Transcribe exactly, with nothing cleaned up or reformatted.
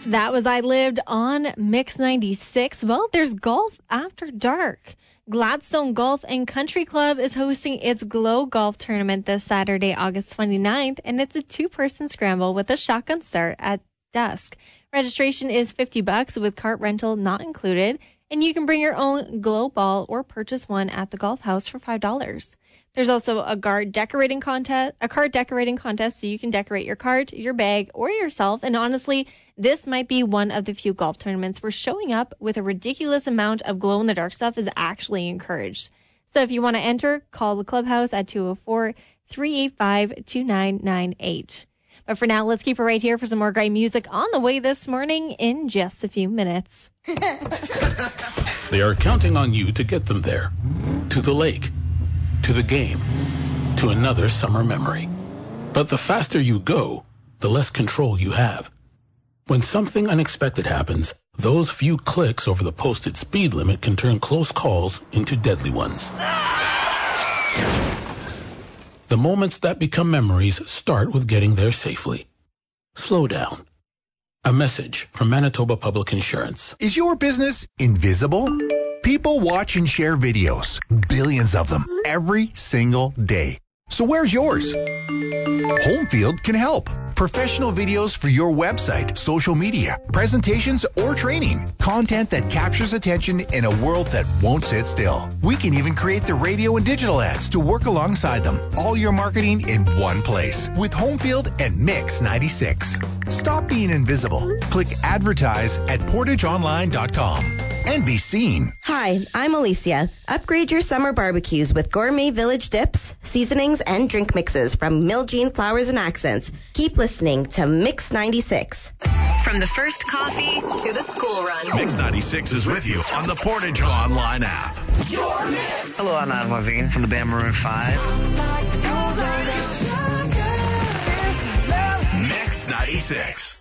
That was I Lived on Mix ninety-six. Well, there's golf after dark. Gladstone Golf and Country Club is hosting its Glow Golf Tournament this Saturday, August twenty-ninth, and it's a two-person scramble with a shotgun start at dusk. Registration is fifty bucks with cart rental not included, and you can bring your own glow ball or purchase one at the golf house for five dollars. There's also a card decorating contest, a card decorating contest, so you can decorate your cart, your bag, or yourself. And honestly, this might be one of the few golf tournaments where showing up with a ridiculous amount of glow-in-the-dark stuff is actually encouraged. So if you want to enter, call the clubhouse at two oh four, three eight five, two nine nine eight. But for now, let's keep it right here for some more great music on the way this morning in just a few minutes. They are counting on you to get them there. To the lake. To the game, to another summer memory. But the faster you go, the less control you have. When something unexpected happens, those few clicks over the posted speed limit can turn close calls into deadly ones. The moments that become memories start with getting there safely. Slow down. A message from Manitoba Public Insurance. Is your business invisible? People watch and share videos, billions of them, every single day. So where's yours? Homefield can help. Professional videos for your website, social media, presentations, or training. Content that captures attention in a world that won't sit still. We can even create the radio and digital ads to work alongside them. All your marketing in one place with Homefield and Mix ninety-six. Stop being invisible. Click advertise at portage online dot com and be seen. Hi, I'm Alicia. Upgrade your summer barbecues with Gourmet Village dips, seasonings, and drink mixes from Miljean Flowers and Accents. Keep listening to Mix ninety-six. From the first coffee to the school run. Mix ninety-six is with you on the Portage Online app. Hello, I'm Adam Levine from the band Maroon five. Mix ninety-six.